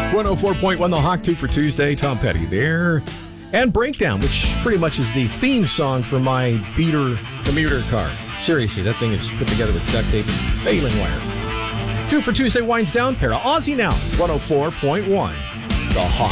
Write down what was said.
104.1 The Hawk, 2 for Tuesday. Tom Petty there. And Breakdown, which pretty much is the theme song for my beater commuter car. Seriously, that thing is put together with duct tape and baling wire. 2 for Tuesday winds down. Pair of Aussie now. 104.1 The Hawk.